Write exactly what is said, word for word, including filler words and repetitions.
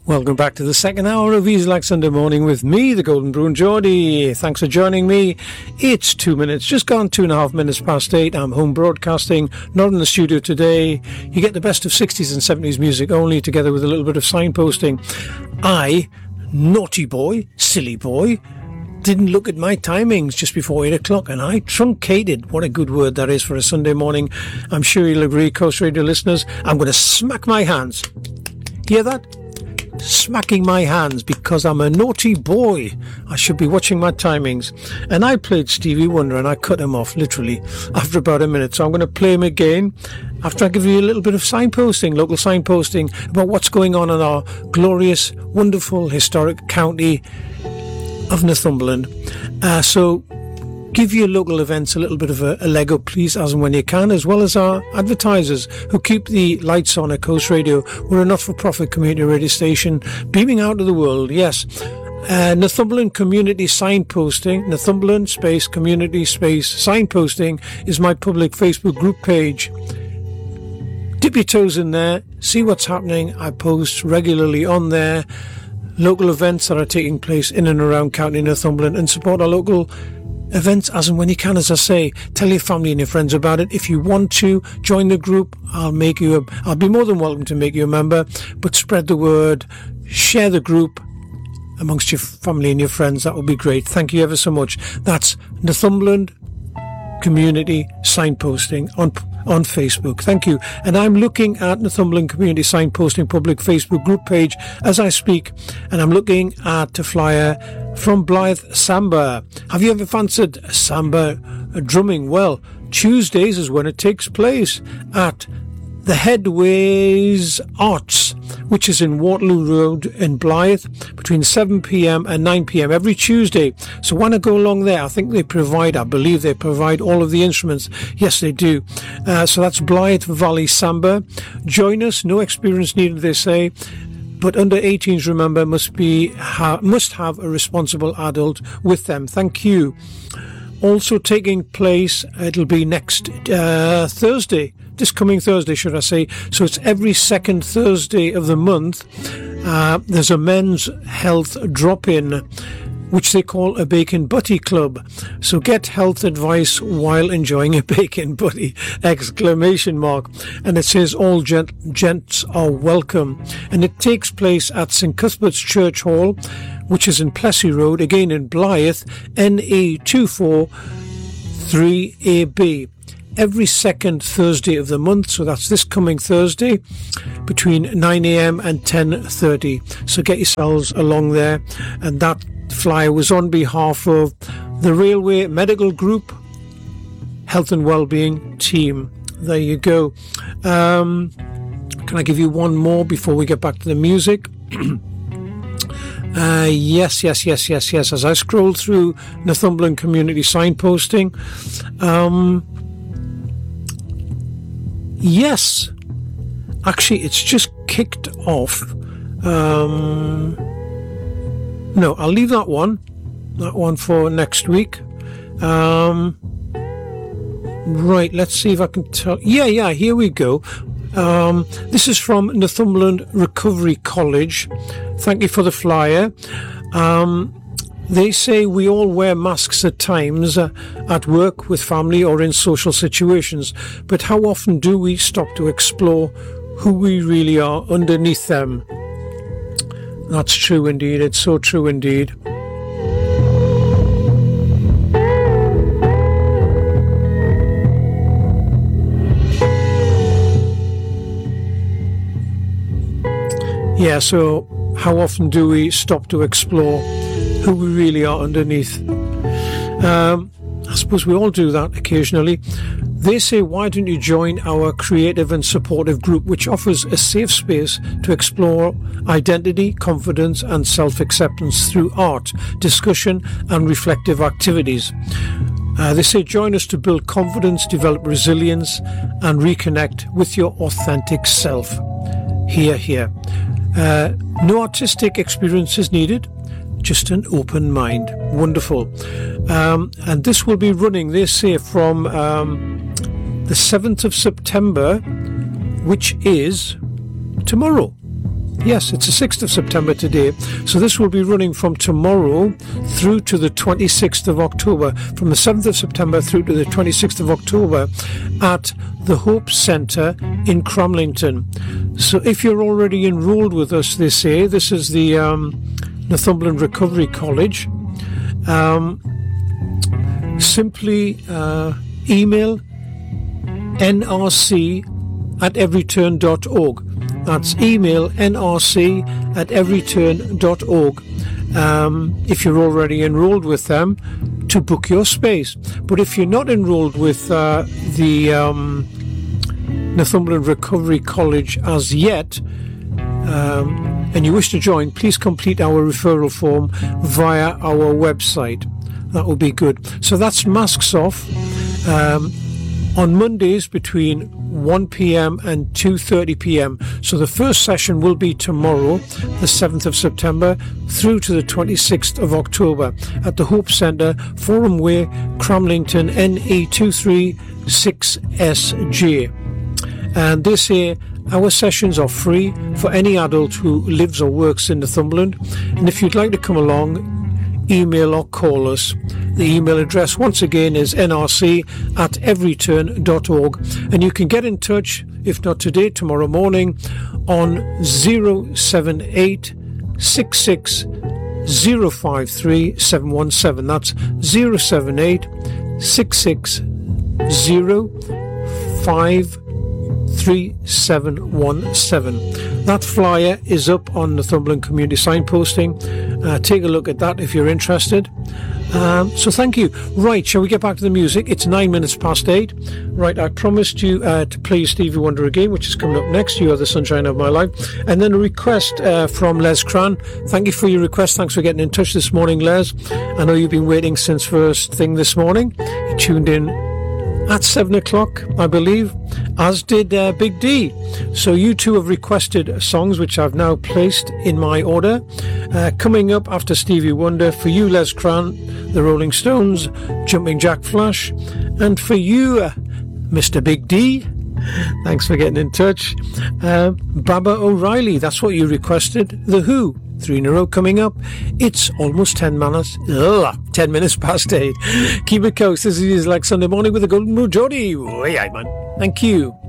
Welcome back to the second hour of Easy Like Sunday Morning with me, the Golden Brown Geordie. Thanks for joining me. It's two minutes, just gone two and a half minutes past eight. I'm home broadcasting, not in the studio today. You get the best of sixties and seventies music only, together with a little bit of signposting. I, naughty boy, silly boy, didn't look at my timings just before eight o'clock, and I truncated. What a good word that is for a Sunday morning. I'm sure you'll agree, Coast Radio listeners. I'm going to smack my hands. Hear that? Smacking my hands because I'm a naughty boy. I should be watching my timings. And I played Stevie Wonder and I cut him off literally after about a minute. So I'm going to play him again after I give you a little bit of signposting, local signposting about what's going on in our glorious, wonderful, historic county of Northumberland. Uh, so give your local events a little bit of a, a leg up, please, as and when you can, as well as our advertisers who keep the lights on at Coast Radio. We're a not-for-profit community radio station beaming out to the world, yes. Uh, Northumberland Community Signposting, Northumberland space Community space Signposting is my public Facebook group page. Dip your toes in there, see what's happening. I post regularly on there local events that are taking place in and around County Northumberland, and support our local events as and when you can. As I say, tell your family and your friends about it. If you want to join the group, I'll make you a, I'll be more than welcome to make you a member, but spread the word, share the group amongst your family and your friends. That would be great. Thank you ever so much. That's Northumberland Community Signposting on on Facebook. Thank you. And I'm looking at Northumberland Community Signposting public Facebook group page as I speak, and I'm looking at a flyer from Blythe Samba. Have you ever fancied samba drumming? Well, Tuesdays is when it takes place at the Headways Arts, which is in Waterloo Road in Blythe, between seven p.m. and nine p.m. every Tuesday. So when I go along there, I think they provide, I believe they provide all of the instruments. Yes, they do. Uh, so that's Blythe Valley Samba. Join us. No experience needed, they say. But under eighteens, remember, must be ha- must have a responsible adult with them. Thank you. Also taking place, it'll be next uh, Thursday, this coming Thursday, should I say. So it's every second Thursday of the month. Uh, there's a men's health drop-in, which they call a Bacon Butty Club. So get health advice while enjoying a Bacon Butty! Exclamation mark. And it says all gent- gents are welcome. And it takes place at St Cuthbert's Church Hall, which is in Plessy Road, again in Blythe, N E two four three A B. Every second Thursday of the month, so that's this coming Thursday, between nine a.m. and ten thirty. So get yourselves along there. And that flyer was on behalf of the Railway Medical Group Health and Wellbeing Team. There you go. Um, can I give you one more before we get back to the music? Uh, yes, yes, yes, yes, yes. As I scroll through Northumberland Community Signposting, um, yes, actually, it's just kicked off. Um, no, I'll leave that one, that one for next week. Um, right, let's see if I can tell. Yeah, yeah, here we go. Um, this is from Northumberland Recovery College. Thank you for the flyer. Um, they say we all wear masks at times, uh, at work, with family, or in social situations. But how often do we stop to explore who we really are underneath them? That's true indeed. It's so true indeed. Yeah, so how often do we stop to explore who we really are underneath? Um, I suppose we all do that occasionally. They say, why don't you join our creative and supportive group, which offers a safe space to explore identity, confidence and self-acceptance through art, discussion and reflective activities. Uh, they say, join us to build confidence, develop resilience and reconnect with your authentic self. Here, here. Uh, no artistic experience is needed, just an open mind. Wonderful. Um, and this will be running, they say, from um, the seventh of September, which is tomorrow. Yes, it's the sixth of September today. So this will be running from tomorrow through to the twenty-sixth of October, from the seventh of September through to the twenty-sixth of October at the Hope Centre in Cramlington. So if you're already enrolled with us, they say, this is the um, Northumberland Recovery College, um, simply uh, email N R C at everyturn dot org. That's email N R C at everyturn dot org um, if you're already enrolled with them, to book your space. But if you're not enrolled with uh, the um, Northumberland Recovery College as yet, um, and you wish to join, please complete our referral form via our website. That will be good. So that's masks off um, on Mondays between one p.m. and two thirty p.m. So the first session will be tomorrow, the seventh of September, through to the twenty-sixth of October at the Hope Centre, Forum Way, Cramlington, N E two three six S J. And they say our sessions are free for any adult who lives or works in Northumberland. And if you'd like to come along, email or call us. The email address once again is N R C at everyturn dot org, and you can get in touch, if not today, tomorrow morning, on zero seven eight six six zero five three seven one seven. That's zero seven eight six six zero five three seven one seven. That flyer is up on Northumberland Community Signposting. Uh, take a look at that if you're interested. Um, so thank you. Right, shall we get back to the music? It's nine minutes past eight. Right, I promised you uh, to play Stevie Wonder again, which is coming up next. You Are the Sunshine of My Life. And then a request uh, from Les Cran. Thank you for your request. Thanks for getting in touch this morning, Les. I know you've been waiting since first thing this morning. You tuned in at seven o'clock, I believe, as did uh, Big D. So you two have requested songs which I've now placed in my order. Uh, coming up after Stevie Wonder, for you, Les Cran, the Rolling Stones, Jumping Jack Flash, and for you, uh, Mister Big D, thanks for getting in touch, uh, Baba O'Reilly, that's what you requested, The Who. Three in a row coming up. It's almost ten minutes. Ugh, ten minutes past eight. Keep it close. This is like Sunday morning with the Golden Rule Geordie. Way, man. Thank you.